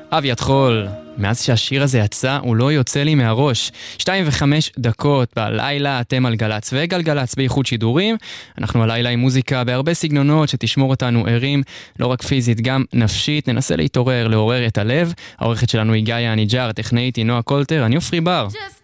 אביעד חול, מאז שהשיר הזה יצא הוא לא יוצא לי מהראש. 2:05 בלילה, אתם על גלץ וגלגלץ באיחוד שידורים. אנחנו הלילה עם מוזיקה בהרבה סגנונות שתשמור אותנו ערים, לא רק פיזית גם נפשית. ננסה להתעורר, לעורר את הלב. העורכת שלנו היא גאיה הניג'ר, הטכנאית היא נועה קולטר, אני אופרי בר.